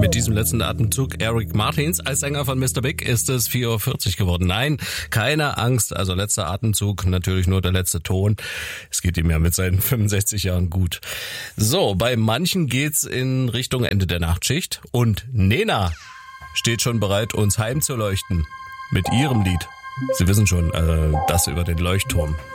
Mit diesem letzten Atemzug Eric Martins als Sänger von Mr. Big ist es 4:40 Uhr geworden. Nein, keine Angst, also letzter Atemzug, natürlich nur der letzte Ton. Es geht ihm ja mit seinen 65 Jahren gut. So, bei manchen geht's in Richtung Ende der Nachtschicht und Nena steht schon bereit, uns heimzuleuchten mit ihrem Lied. Sie wissen schon, das über den Leuchtturm.